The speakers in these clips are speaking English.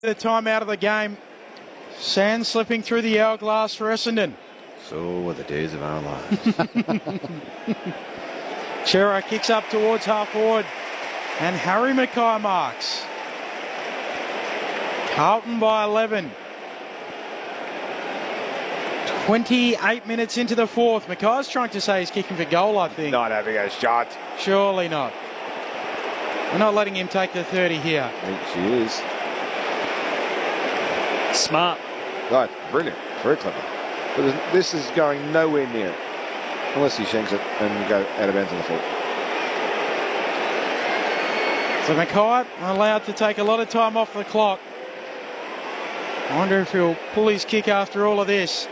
The time out of the game. Sand slipping through the hourglass for Essendon. So were the days of our lives. Chera kicks up towards half forward. And Harry Mackay marks. Carlton by 11. 28 minutes into the fourth. Mackay's trying to say he's kicking for goal, I think. Not having a shot. Surely not. We're not letting him take the 30 here. I think she is. Smart. Right, brilliant. Very clever. But this is going nowhere near it. Unless he shanks it and go out of bounds on the foot. So Mackay allowed to take a lot of time off the clock. I wonder if he'll pull his kick after all of this.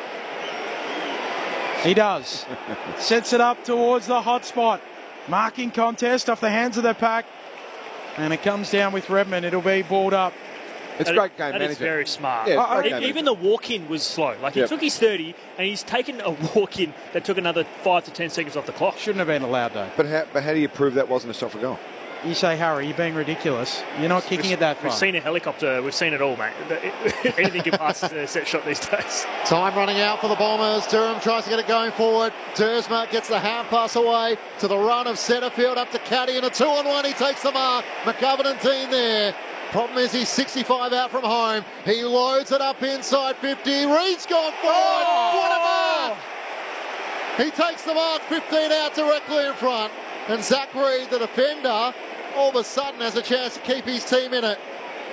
He does. Sets it up towards the hot spot. Marking contest off the hands of the pack. And it comes down with Redmond. It'll be balled up. It's great game management. That is very smart. Yeah, even the walk-in was slow. Like, he took his 30 and he's taken a walk-in that took another 5 to 10 seconds off the clock. Shouldn't have been allowed, though. But how do you prove that wasn't a shot for goal? You say, Harry, you're being ridiculous. You're not kicking it that far. We've seen a helicopter. We've seen it all, mate. Anything can pass a set shot these days. Time running out for the Bombers. Durham tries to get it going forward. Dersma gets the hand pass away to the run of Setterfield up to Caddy, and a 2-on-1. He takes the mark. McGovern and Dean there. Problem is he's 65 out from home. He loads it up inside 50. Reed's gone forward. What a mark! He takes the mark, 15 out directly in front. And Zach Reed, the defender, all of a sudden has a chance to keep his team in it.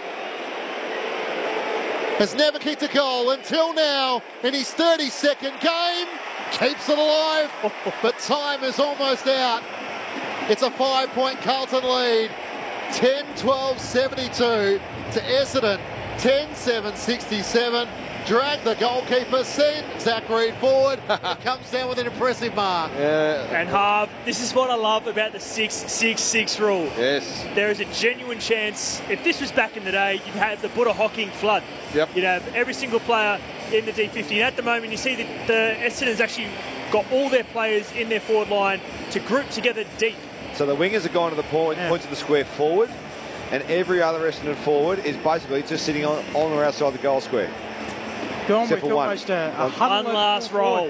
Has never kicked a goal until now in his 32nd game. Keeps it alive, but time is almost out. It's a 5-point Carlton lead. 10-12-72 to Essendon. 10-7-67. Drag the goalkeeper, send Zach Reed forward. It comes down with an impressive mark. And Harv, this is what I love about the 6-6-6 rule. Yes. There is a genuine chance. If this was back in the day, you'd have the Buddha Hocking flood. Yep. You'd have every single player in the D50. And at the moment, you see that the Essendon's actually got all their players in their forward line to group together deep. So the wingers are going to the points of the square forward, and every other Essendon forward is basically just sitting on or outside the goal square. Gone Except with for one. almost a One last roll.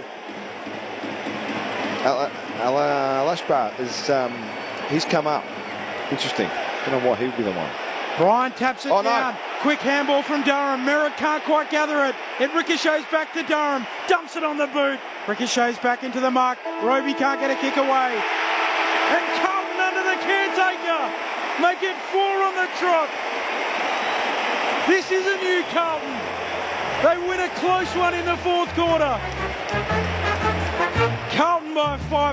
Lashbar is he's come up. Interesting. Don't know why he would be the one. Brian taps it Oh, down. no. Quick handball from Durham. Merritt can't quite gather it. It ricochets back to Durham. Dumps it on the boot. Ricochets back into the mark. Roby can't get a kick away. And Carlton under the caretaker. Make it 4 on the trot. This is a new Carlton. They win a close one in the fourth quarter. Carlton by 5.